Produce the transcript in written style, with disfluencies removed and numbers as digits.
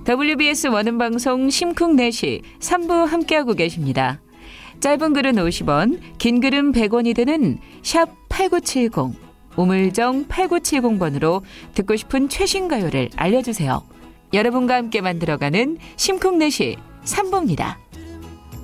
WBS 원음방송 심쿵 4시 3부 함께하고 계십니다. 짧은 글은 50원, 긴 글은 100원이 되는 샵 8970, 우물정 8970번으로 듣고 싶은 최신 가요를 알려주세요. 여러분과 함께 만들어가는 심쿵 4시 3부입니다.